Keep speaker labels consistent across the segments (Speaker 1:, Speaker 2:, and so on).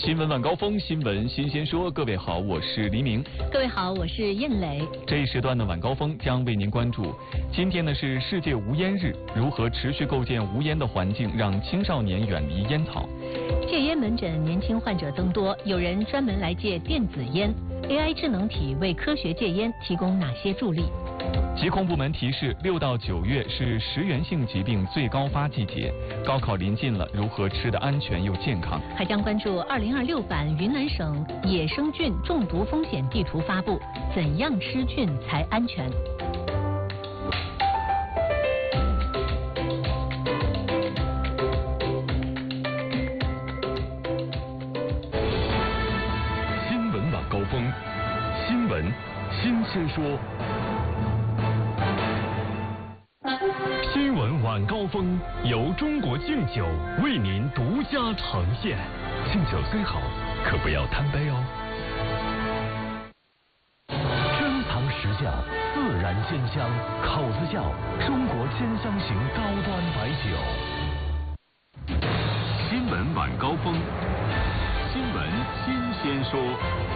Speaker 1: 新闻晚高峰，新闻新鲜说。各位好，我是黎明。
Speaker 2: 各位好，我是燕磊。
Speaker 1: 这一时段的晚高峰将为您关注，今天呢是世界无烟日，如何持续构建无烟的环境，让青少年远离烟草。
Speaker 2: 戒烟门诊年轻患者增多，有人专门来戒电子烟。AI 智能体为科学戒烟提供哪些助力？
Speaker 1: 疾控部门提示，6到9月是食源性疾病最高发季节，高考临近了，如何吃得安全又健康？
Speaker 2: 还将关注2026版云南省野生菌中毒风险地图发布，怎样吃菌才安全？
Speaker 3: 新闻晚高峰，新闻新鲜说。新闻晚高峰由中国敬酒为您独家呈现。敬酒虽好，可不要贪杯哦。珍藏实窖，自然鲜香，口子窖，中国鲜香型高端白酒。新闻晚高峰，新闻新鲜说。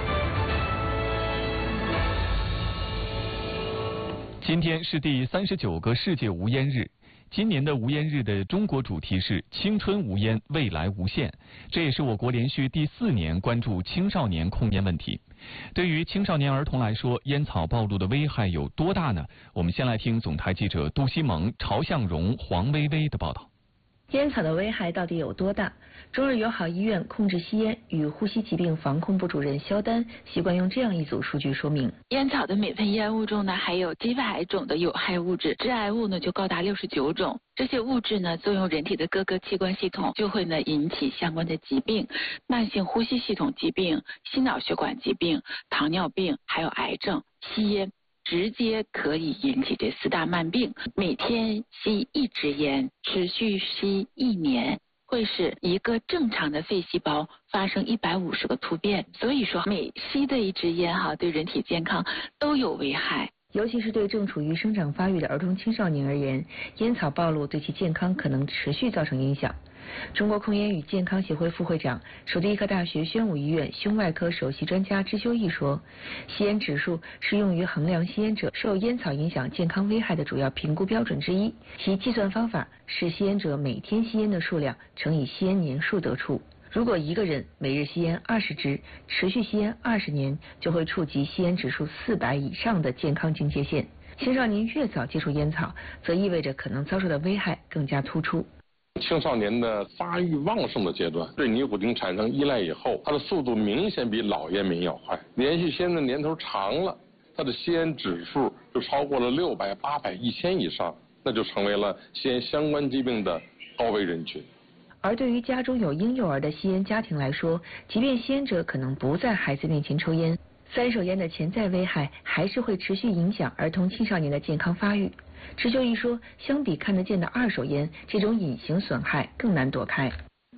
Speaker 1: 今天是第39个世界无烟日。今年的无烟日的中国主题是青春无烟，未来无限。这也是我国连续第4年关注青少年控烟问题。对于青少年儿童来说，烟草暴露的危害有多大呢？我们先来听总台记者杜西蒙、朝向荣、黄薇薇的报道。
Speaker 4: 烟草的危害到底有多大？中日友好医院控制吸烟与呼吸疾病防控部主任肖丹习惯用这样一组数据说明：
Speaker 5: 烟草的每份烟雾中呢，含有几百种的有害物质，致癌物呢就高达69种。这些物质呢，作用人体的各个器官系统，就会呢引起相关的疾病，慢性呼吸系统疾病、心脑血管疾病、糖尿病，还有癌症。吸烟直接可以引起这4大慢病。每天吸1支烟，持续吸1年，会使一个正常的肺细胞发生150个突变。所以说，每吸的1支烟对人体健康都有危害。
Speaker 4: 尤其是对正处于生长发育的儿童青少年而言，烟草暴露对其健康可能持续造成影响。中国控烟与健康协会副会长、首都医科大学宣武医院胸外科首席专家支修义说，吸烟指数是用于衡量吸烟者受烟草影响健康危害的主要评估标准之一，其计算方法是吸烟者每天吸烟的数量乘以吸烟年数得出。如果一个人每日吸烟20支，持续吸烟20年，就会触及吸烟指数400以上的健康警戒线。青少年越早接触烟草，则意味着可能遭受的危害更加突出。
Speaker 6: 青少年的发育旺盛的阶段，对尼古丁产生依赖以后，它的速度明显比老烟民要快。连续吸烟的年头长了，它的吸烟指数就超过了600、800、1000以上，那就成为了吸烟相关疾病的高危人群。
Speaker 4: 而对于家中有婴幼儿的吸烟家庭来说，即便吸烟者可能不在孩子面前抽烟，3手烟的潜在危害还是会持续影响儿童青少年的健康发育。支修一说，相比看得见的2手烟，这种隐形损害更难躲开。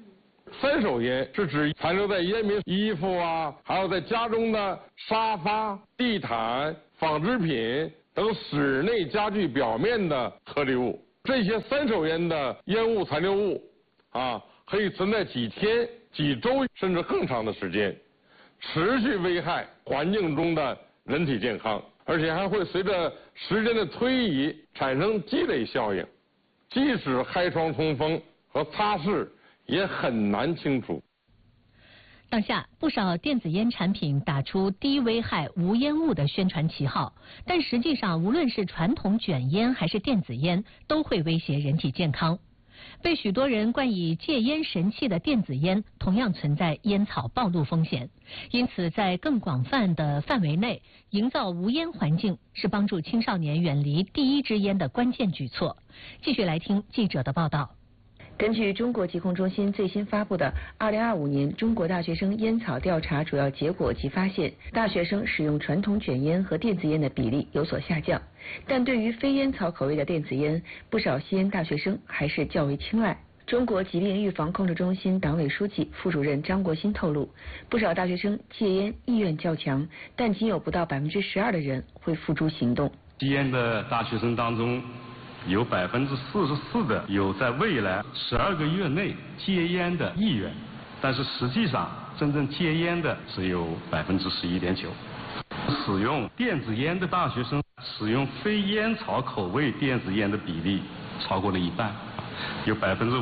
Speaker 6: 3手烟是指残留在烟民衣服还有在家中的沙发、地毯、纺织品等室内家具表面的颗粒物。这些3手烟的烟雾残留物可以存在几天、几周甚至更长的时间，持续危害环境中的人体健康，而且还会随着时间的推移产生积累效应，即使开窗通风和擦拭也很难清除。
Speaker 2: 当下不少电子烟产品打出低危害无烟雾的宣传旗号，但实际上无论是传统卷烟还是电子烟，都会威胁人体健康。被许多人冠以戒烟神器的电子烟，同样存在烟草暴露风险。因此，在更广泛的范围内营造无烟环境，是帮助青少年远离第1支烟的关键举措。继续来听记者的报道。
Speaker 4: 根据中国疾控中心最新发布的2025年中国大学生烟草调查主要结果及发现，大学生使用传统卷烟和电子烟的比例有所下降，但对于非烟草口味的电子烟，不少吸烟大学生还是较为青睐。中国疾病预防控制中心党委书记、副主任张国新透露，不少大学生戒烟意愿较强，但仅有不到12%的人会付诸行动。
Speaker 7: 吸烟的大学生当中，有44%的有在未来12个月内戒烟的意愿。 但是实际上真正戒烟的只有11.9%。使用电子烟的大学生使用非烟草口味电子烟的比例超过了一半，有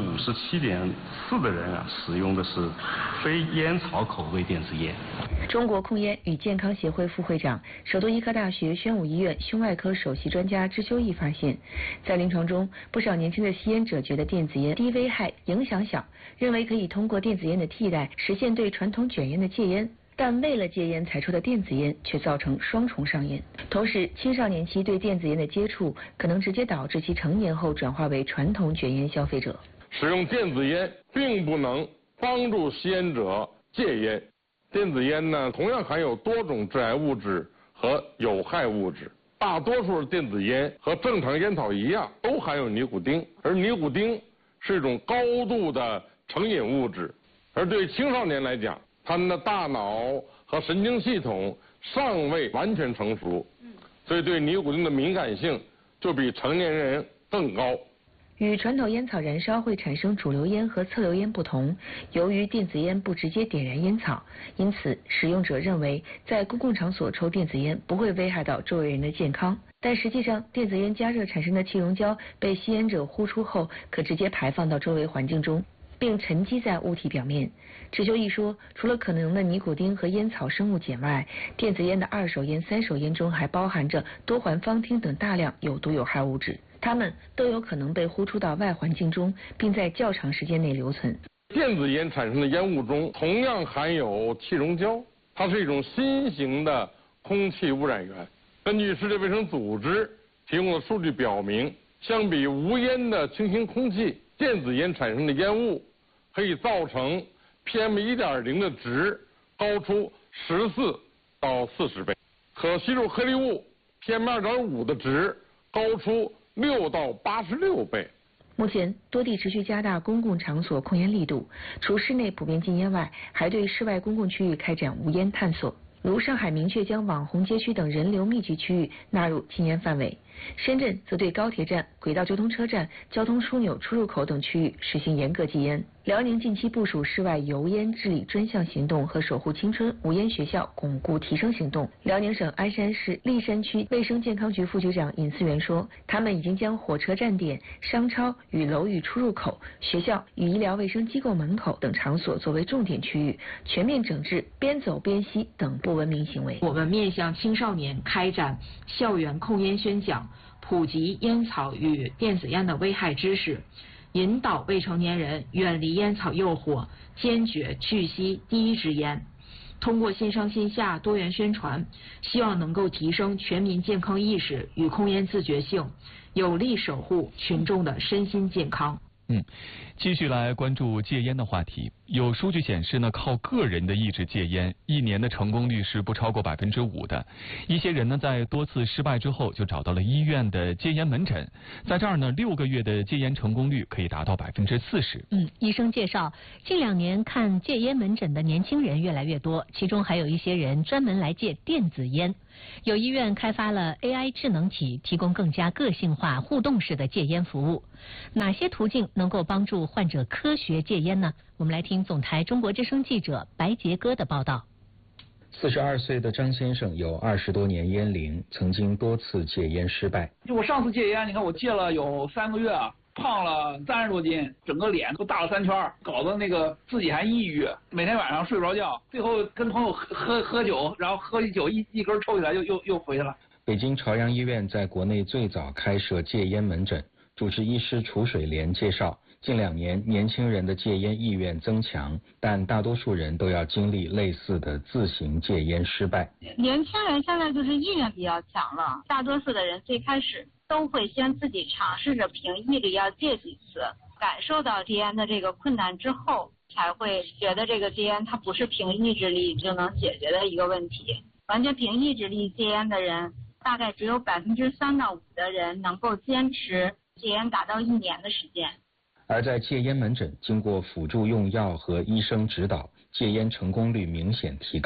Speaker 7: 57.4%的人使用的是非烟草口味电子烟。
Speaker 4: 中国控烟与健康协会副会长、首都医科大学宣武医院胸外科首席专家支修义发现，在临床中，不少年轻的吸烟者觉得电子烟低危害、影响小，认为可以通过电子烟的替代实现对传统卷烟的戒烟。但为了戒烟才出的电子烟却造成双重上瘾。同时，青少年期对电子烟的接触可能直接导致其成年后转化为传统卷烟消费者。
Speaker 6: 使用电子烟并不能帮助吸烟者戒烟。电子烟呢，同样含有多种致癌物质和有害物质。大多数电子烟和正常烟草一样，都含有尼古丁，而尼古丁是一种高度的成瘾物质，而对青少年来讲，他们的大脑和神经系统尚未完全成熟，所以对尼古丁的敏感性就比成年人更高。
Speaker 4: 与传统烟草燃烧会产生主流烟和侧流烟不同，由于电子烟不直接点燃烟草，因此使用者认为在公共场所抽电子烟不会危害到周围人的健康。但实际上，电子烟加热产生的气溶胶被吸烟者呼出后，可直接排放到周围环境中，并沉积在物体表面。支修义说，除了可能的尼古丁和烟草生物碱外，电子烟的二手烟、三手烟中还包含着多环芳烃等大量有毒有害物质，它们都有可能被呼出到外环境中，并在较长时间内留存。
Speaker 6: 电子烟产生的烟雾中同样含有气溶胶，它是一种新型的空气污染源。根据世界卫生组织提供的数据表明，相比无烟的清新空气，电子烟产生的烟雾可以造成 PM1.0 的值高出14到40倍，可吸入颗粒物 PM2.5 的值高出6到86倍。
Speaker 4: 目前，多地持续加大公共场所控烟力度，除室内普遍禁烟外，还对室外公共区域开展无烟探索。如上海明确将网红街区等人流密集区域纳入禁烟范围，深圳则对高铁站、轨道交通车站、交通枢纽出入口等区域实行严格禁烟。辽宁近期部署室外油烟治理专项行动和守护青春无烟学校巩固提升行动。辽宁省鞍山市栗山区卫生健康局副局长尹思源说，他们已经将火车站点、商超与楼宇出入口、学校与医疗卫生机构门口等场所作为重点区域，全面整治边走边吸等不文明行为。
Speaker 8: 我们面向青少年开展校园控烟宣讲，普及烟草与电子烟的危害知识，引导未成年人远离烟草诱惑，坚决拒吸第一支烟。通过线上线下多元宣传，希望能够提升全民健康意识与控烟自觉性，有力守护群众的身心健康。
Speaker 1: 继续来关注戒烟的话题。有数据显示呢，靠个人的意志戒烟，1年的成功率是不超过5%的。一些人呢，在多次失败之后，就找到了医院的戒烟门诊，在这儿呢，6个月的戒烟成功率可以达到40%。
Speaker 2: 医生介绍，近2年看戒烟门诊的年轻人越来越多，其中还有一些人专门来戒电子烟。有医院开发了 AI 智能体，提供更加个性化、互动式的戒烟服务。哪些途径能够帮助患者科学戒烟呢？我们来听总台中国之声记者白杰哥的报道。
Speaker 9: 42岁的张先生有20多年烟龄，曾经多次戒烟失败。
Speaker 10: 就我上次戒烟，你看我戒了有3个月啊，胖了30多斤，整个脸都大了3圈，搞得那个自己还抑郁，每天晚上睡不着觉，最后跟朋友喝酒，然后喝酒一根抽起来又回去了。
Speaker 9: 北京朝阳医院在国内最早开设戒烟门诊，主治医师楚水莲介绍，近2年年轻人的戒烟意愿增强，但大多数人都要经历类似的自行戒烟失败。
Speaker 11: 年轻人现在就是意愿比较强了，大多数的人最开始都会先自己尝试着凭毅力要戒几次，感受到戒烟的这个困难之后，才会觉得这个戒烟它不是凭意志力就能解决的一个问题。完全凭意志力戒烟的人，大概只有3%到5%的人能够坚持戒烟达到1年的时间。
Speaker 9: 而在戒烟门诊，经过辅助用药和医生指导，戒烟成功率明显提高。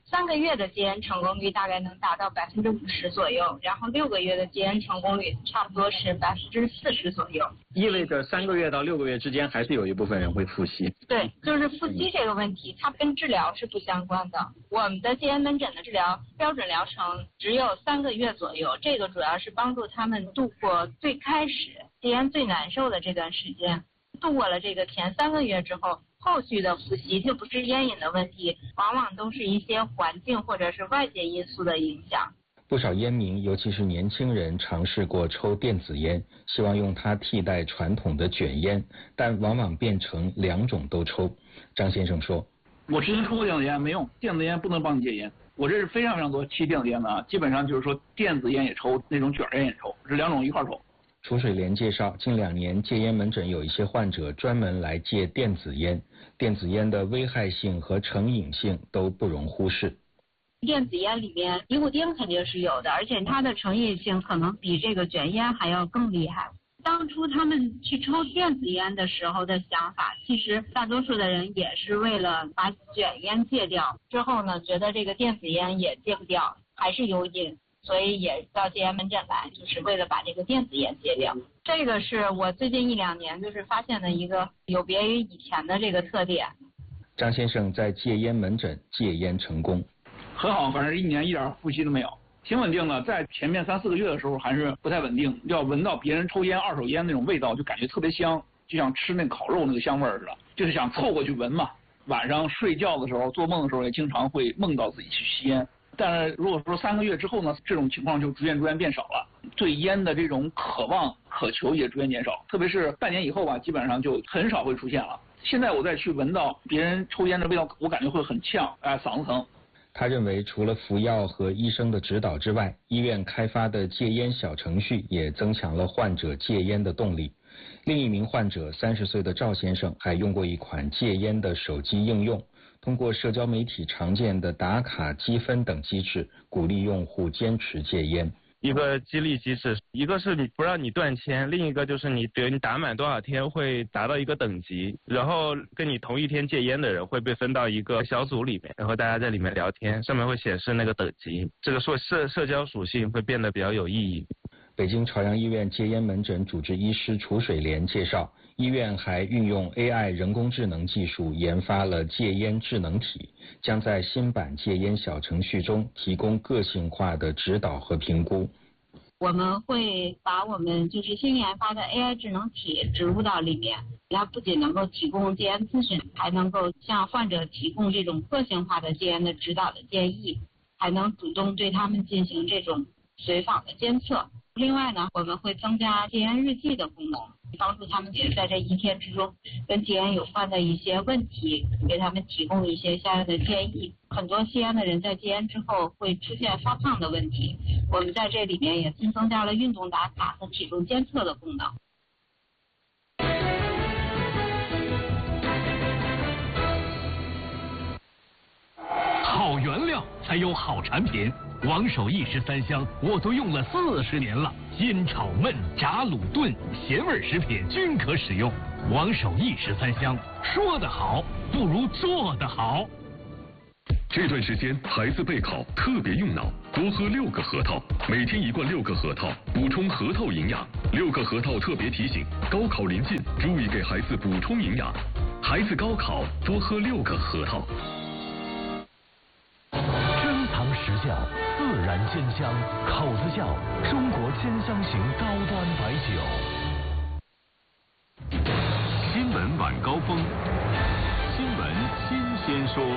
Speaker 11: 3个月的戒烟成功率大概能达到50%左右，然后6个月的戒烟成功率差不多是40%左右。
Speaker 12: 意味着3个月到6个月之间还是有一部分人会复吸。
Speaker 11: 对，就是复吸这个问题，它跟治疗是不相关的。我们的戒烟门诊的治疗标准疗程只有3个月左右，这个主要是帮助他们度过最开始戒烟最难受的这段时间。度过了这个前3个月之后，后续的复吸就不是烟瘾的问题，往往都是一些环境或者是外界因素的影响。
Speaker 9: 不少烟民，尤其是年轻人，尝试过抽电子烟，希望用它替代传统的卷烟，但往往变成2种都抽。张先生说：“
Speaker 10: 我之前抽过电子烟没用，电子烟不能帮你戒烟。我这是非常非常多吸电子烟的啊，基本上就是说电子烟也抽，那种卷烟也抽，这2种一块抽。”
Speaker 9: 楚水莲介绍，近2年戒烟门诊有一些患者专门来戒电子烟，电子烟的危害性和成瘾性都不容忽视。
Speaker 11: 电子烟里面尼古丁肯定是有的，而且它的成瘾性可能比这个卷烟还要更厉害。当初他们去抽电子烟的时候的想法，其实大多数的人也是为了把卷烟戒掉，之后呢觉得这个电子烟也戒不掉，还是有瘾，所以也到戒烟门诊来，就是为了把这个电子烟戒掉。这个是我最近1-2年就是发现的一个有别于以前的这个特点。
Speaker 9: 张先生在戒烟门诊戒烟成功，
Speaker 10: 很好，反正1年一点复吸都没有，挺稳定的。在前面3-4个月的时候还是不太稳定，要闻到别人抽烟二手烟那种味道，就感觉特别香，就像吃那个烤肉那个香味似的，就是想凑过去闻嘛。晚上睡觉的时候做梦的时候也经常会梦到自己去吸烟。但是如果说3个月之后呢，这种情况就逐渐变少了，对烟的这种渴望渴求也逐渐减少，特别是半年以后吧，基本上就很少会出现了。现在我再去闻到别人抽烟的味道，我感觉会很呛，嗓子疼。
Speaker 9: 他认为除了服药和医生的指导之外，医院开发的戒烟小程序也增强了患者戒烟的动力。另一名患者30岁的赵先生还用过一款戒烟的手机应用，通过社交媒体常见的打卡积分等机制，鼓励用户坚持戒烟。
Speaker 13: 一个激励机制，一个是你不让你断签，另一个就是你比如你打满多少天会达到一个等级，然后跟你同一天戒烟的人会被分到一个小组里面，然后大家在里面聊天，上面会显示那个等级，这个说社交属性会变得比较有意义。
Speaker 9: 北京朝阳医院戒烟门诊主治医师楚水莲介绍，医院还运用 AI 人工智能技术研发了戒烟智能体，将在新版戒烟小程序中提供个性化的指导和评估。
Speaker 11: 我们会把我们就是新研发的 AI 智能体植入到里面，它不仅能够提供戒烟咨询，还能够向患者提供这种个性化的戒烟的指导的建议，还能主动对他们进行这种随访的监测。另外呢，我们会增加戒烟日记的功能，帮助他们也在这1天之中跟戒烟有关的一些问题，给他们提供一些相应的建议。很多吸烟的人在戒烟之后会出现发胖的问题，我们在这里面也新增加了运动打卡和体重监测的功能。
Speaker 3: 好原料才有好产品，王守义13香我都用了40年了，煎炒焖炸卤炖咸味食品均可使用。王守义13香，说得好不如做得好。
Speaker 14: 这段时间孩子备考特别用脑，多喝6个核桃，每天1罐6个核桃，补充核桃营养。6个核桃特别提醒，高考临近，注意给孩子补充营养。孩子高考多喝6个核桃。
Speaker 3: 珍藏实窖，自然鲜香，口子窖，中国鲜香型高端白酒。
Speaker 14: 新闻晚高峰，新闻新鲜说。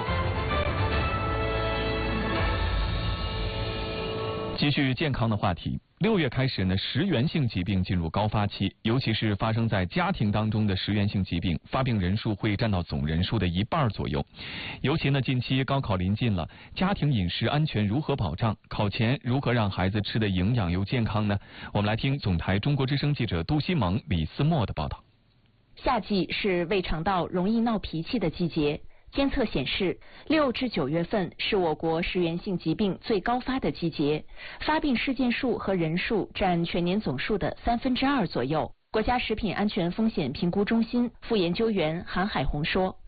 Speaker 1: 继续健康的话题，6月开始呢，食源性疾病进入高发期，尤其是发生在家庭当中的食源性疾病，发病人数会占到总人数的1半左右。尤其呢，近期高考临近了，家庭饮食安全如何保障？考前如何让孩子吃的营养又健康呢？我们来听总台中国之声记者杜西萌、李思墨的报道。
Speaker 15: 夏季是胃肠道容易闹脾气的季节。监测显示，6至9月份是我国食源性疾病最高发的季节，发病事件数和人数占全年总数的2/3左右。国家食品安全风险评估中心副研究员韩海红说，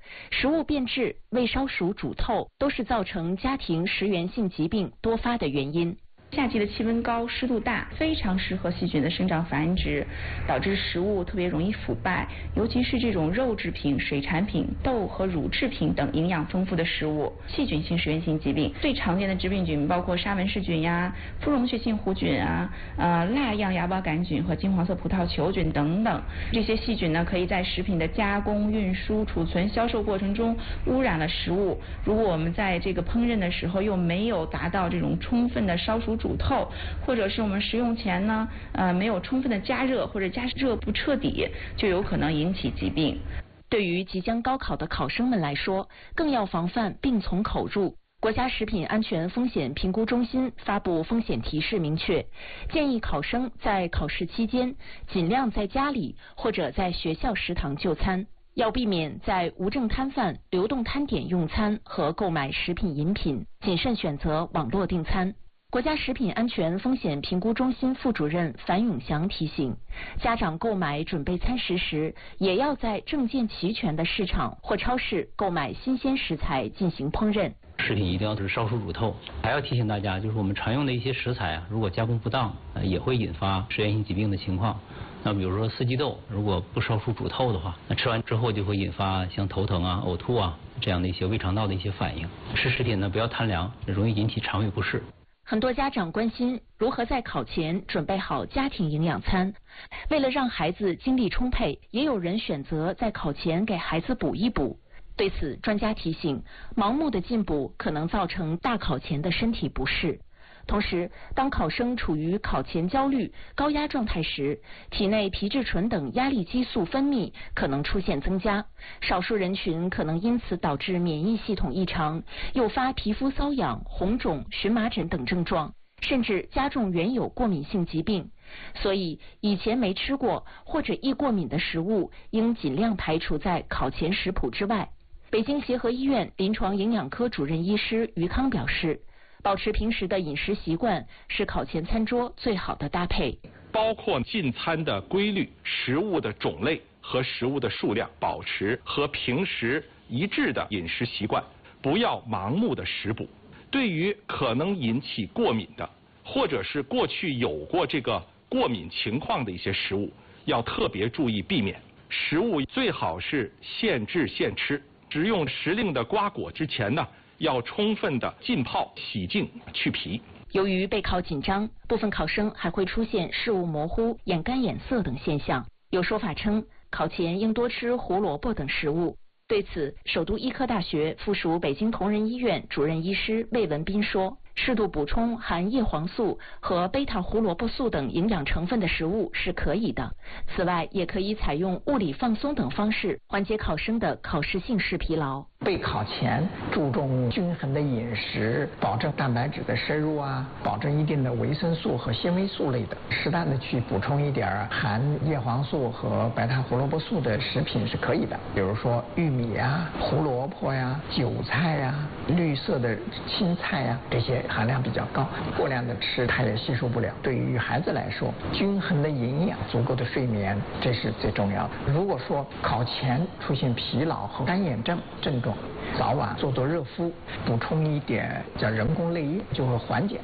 Speaker 15: 食物变质、未烧熟煮透都是造成家庭食源性疾病多发的原因。
Speaker 16: 夏季的气温高、湿度大，非常适合细菌的生长繁殖，导致食物特别容易腐败，尤其是这种肉制品、水产品、豆和乳制品等营养丰富的食物。细菌性食源性疾病最常见的致病菌包括沙门氏菌呀、肤溶血性弧菌啊、蜡样芽孢杆菌和金黄色葡萄球菌等等。这些细菌呢，可以在食品的加工、运输、储存、销售过程中污染了食物。如果我们在这个烹饪的时候又没有达到这种充分的烧熟煮透，或者是我们食用前呢，没有充分的加热或者加热不彻底，就有可能引起疾病。
Speaker 15: 对于即将高考的考生们来说，更要防范病从口入。国家食品安全风险评估中心发布风险提示，明确建议考生在考试期间尽量在家里或者在学校食堂就餐，要避免在无证摊贩、流动摊点用餐和购买食品饮品，谨慎选择网络订餐。国家食品安全风险评估中心副主任樊永祥提醒，家长购买准备餐食时，也要在证件齐全的市场或超市购买新鲜食材进行烹饪。
Speaker 17: 食品一定要是烧熟煮透，还要提醒大家，就是我们常用的一些食材啊，如果加工不当，也会引发食源性疾病的情况。那比如说四季豆，如果不烧熟煮透的话，那吃完之后就会引发像头疼啊、呕吐啊这样的一些胃肠道的一些反应。吃食品呢，不要贪凉，容易引起肠胃不适。
Speaker 15: 很多家长关心如何在考前准备好家庭营养餐。为了让孩子精力充沛，也有人选择在考前给孩子补一补。对此，专家提醒，盲目的进补可能造成大考前的身体不适。同时，当考生处于考前焦虑、高压状态时，体内皮质醇等压力激素分泌可能出现增加，少数人群可能因此导致免疫系统异常，诱发皮肤瘙痒、红肿、荨麻疹等症状，甚至加重原有过敏性疾病。所以，以前没吃过或者易过敏的食物，应尽量排除在考前食谱之外。北京协和医院临床营养科主任医师于康表示，保持平时的饮食习惯是考前餐桌最好的搭配，
Speaker 18: 包括进餐的规律、食物的种类和食物的数量，保持和平时一致的饮食习惯，不要盲目的食补。对于可能引起过敏的，或者是过去有过这个过敏情况的一些食物，要特别注意避免。食物最好是现制现吃，食用时令的瓜果之前呢，要充分的浸泡、洗净、去皮。
Speaker 15: 由于备考紧张，部分考生还会出现视物模糊、眼干眼涩等现象。有说法称，考前应多吃胡萝卜等食物。对此，首都医科大学附属北京同仁医院主任医师魏文斌说，适度补充含叶黄素和贝塔胡萝卜素等营养成分的食物是可以的。此外，也可以采用物理放松等方式缓解考生的考试性视疲劳。
Speaker 19: 备考前注重均衡的饮食，保证蛋白质的摄入啊，保证一定的维生素和纤维素类的，适当的去补充一点含叶黄素和贝塔胡萝卜素的食品是可以的，比如说玉米啊、胡萝卜呀、韭菜呀、绿色的青菜呀，这些含量比较高，过量的吃它也吸收不了。对于孩子来说，均衡的营养、足够的睡眠，这是最重要的。如果说考前出现疲劳和干眼症症状，早晚做热敷，补充一点叫人工泪液，就会缓解。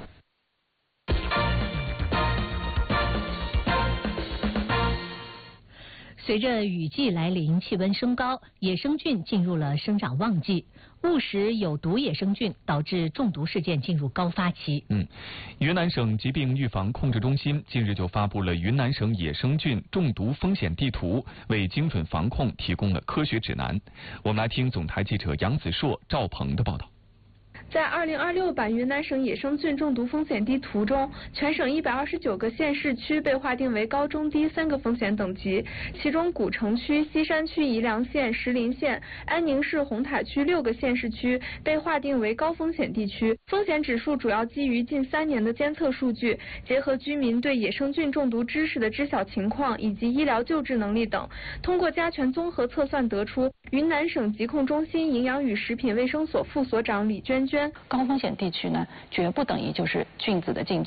Speaker 2: 随着雨季来临，气温升高，野生菌进入了生长旺季，误食有毒野生菌导致中毒事件进入高发期。
Speaker 1: 云南省疾病预防控制中心近日就发布了云南省野生菌中毒风险地图，为精准防控提供了科学指南。我们来听总台记者杨子硕、赵鹏的报道。
Speaker 20: 在2026版云南省野生菌中毒风险地图中，全省129个县市区被划定为高、中、低3个风险等级，其中古城区、西山区、宜良县、石林县、安宁市红塔区6个县市区被划定为高风险地区。风险指数主要基于近3年的监测数据，结合居民对野生菌中毒知识的知晓情况以及医疗救治能力等，通过加权综合测算得出，云南省疾控中心营养与食品卫生所副所长李娟娟，
Speaker 21: 高风险地区呢，绝不等于就是菌子的禁区，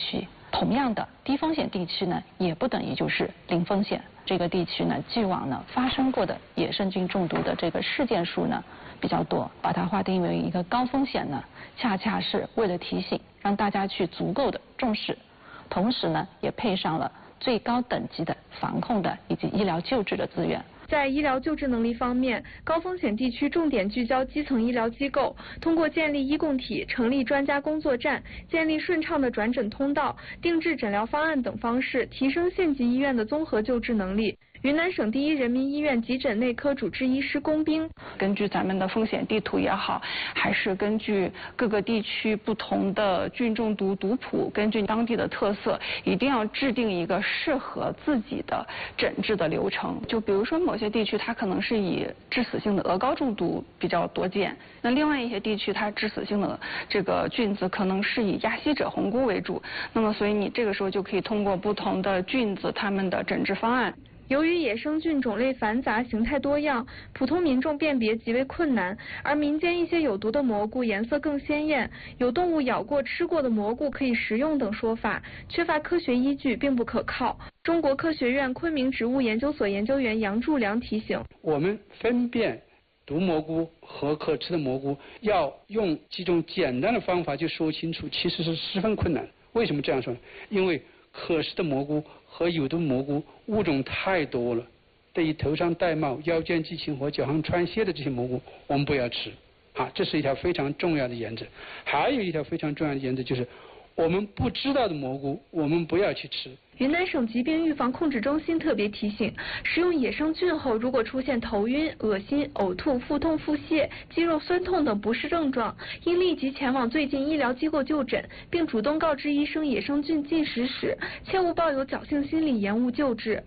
Speaker 21: 同样的，低风险地区呢，也不等于就是零风险。这个地区呢，既往呢发生过的野生菌中毒的这个事件数呢比较多，把它划定为一个高风险呢，恰恰是为了提醒，让大家去足够的重视，同时呢，也配上了最高等级的防控的以及医疗救治的资源。
Speaker 20: 在医疗救治能力方面，高风险地区重点聚焦基层医疗机构，通过建立医共体、成立专家工作站、建立顺畅的转诊通道、定制诊疗方案等方式，提升县级医院的综合救治能力。云南省第一人民医院急诊内科主治医师龚斌，
Speaker 22: 根据咱们的风险地图也好，还是根据各个地区不同的菌中毒毒谱，根据当地的特色，一定要制定一个适合自己的诊治的流程。就比如说某些地区它可能是以致死性的鹅膏中毒比较多见，那另外一些地区它致死性的这个菌子可能是以亚希者红菇为主，那么所以你这个时候就可以通过不同的菌子它们的诊治方案。
Speaker 20: 由于野生菌种类繁杂、形态多样，普通民众辨别极为困难，而民间一些有毒的蘑菇颜色更鲜艳，有动物咬过、吃过的蘑菇可以食用等说法，缺乏科学依据，并不可靠。中国科学院昆明植物研究所研究员杨柱良提醒：
Speaker 23: 我们分辨毒蘑菇和可吃的蘑菇，要用几种简单的方法就说清楚，其实是十分困难。为什么这样说呢？因为可食的蘑菇和有毒蘑菇物种太多了，对于头上戴帽、腰间系青和脚上穿靴的这些蘑菇，我们不要吃啊，这是一条非常重要的原则。还有一条非常重要的原则就是，我们不知道的蘑菇，我们不要去吃。
Speaker 20: 云南省疾病预防控制中心特别提醒，食用野生菌后，如果出现头晕、恶心、呕吐、腹痛、腹泻、肌肉酸痛等不适症状，应立即前往最近医疗机构就诊，并主动告知医生野生菌进食史，切勿抱有侥幸心理延误救治。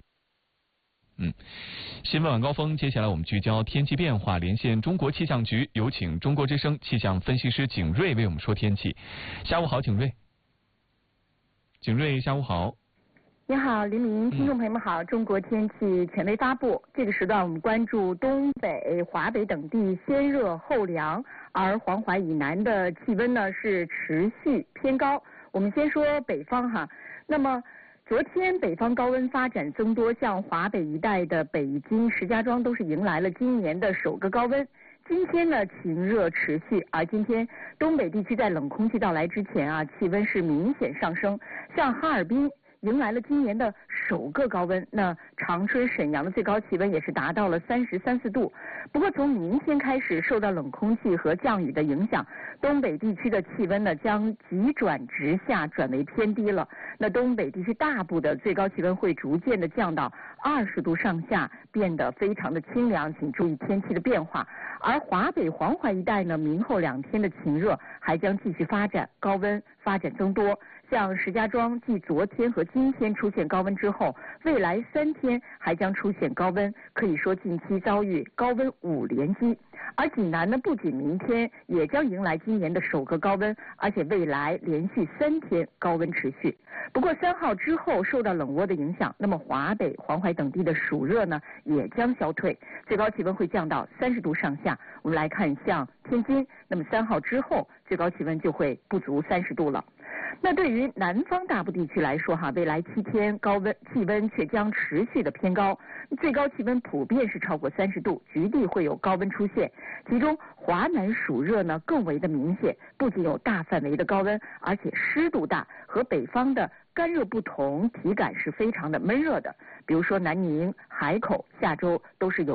Speaker 1: 新闻晚高峰，接下来我们聚焦天气变化，连线中国气象局，有请中国之声气象分析师景睿为我们说天气。下午好，景睿。景睿，下午好。
Speaker 24: 你好，黎明，听众朋友们好。中国天气权威发布，这个时段我们关注东北、华北等地先热后凉，而黄淮以南的气温呢是持续偏高。我们先说北方哈，那么昨天北方高温发展增多，像华北一带的北京、石家庄都是迎来了今年的首个高温。今天呢晴热持续，而今天东北地区在冷空气到来之前啊，气温是明显上升，像哈尔滨迎来了今年的首个高温，那长春、沈阳的最高气温也是达到了33、4度。不过从明天开始，受到冷空气和降雨的影响，东北地区的气温呢将急转直下，转为偏低了。那东北地区大部的最高气温会逐渐的降到20度上下，变得非常的清凉，请注意天气的变化。而华北、黄淮一带呢，明后2天的晴热还将继续发展，高温发展增多。像石家庄继昨天和今天出现高温之后，未来3天还将出现高温，可以说近期遭遇高温5连击。而济南呢，不仅明天也将迎来今年的首个高温，而且未来连续3天高温持续。不过3号之后受到冷涡的影响，那么华北、黄淮等地的暑热呢也将消退，最高气温会降到30度上下。我们来看像天津，那么3号之后最高气温就会不足30度了。那对于南方大部地区来说未来7天气温却将持续的偏高，最高气温普遍是超过30度，局地会有高温出现。其中华南暑热呢更为的明显，不仅有大范围的高温，而且湿度大，和北方的干热不同，体感是非常的闷热的。比如说南宁、海口下周都是有